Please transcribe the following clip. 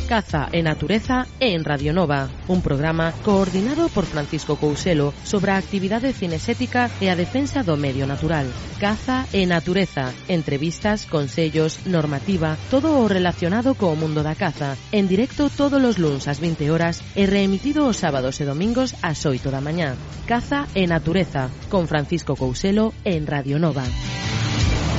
Caza e Natureza en Radio Nova, un programa coordinado por Francisco Couselo sobre a actividade cinexética e a defensa do medio natural. Caza e Natureza, entrevistas, consellos, normativa, todo o relacionado co mundo da caza, en directo todos os luns ás 20 horas e reemitido os sábados e domingos ás 8 da mañá. Caza e Natureza, con Francisco Couselo en Radio Nova.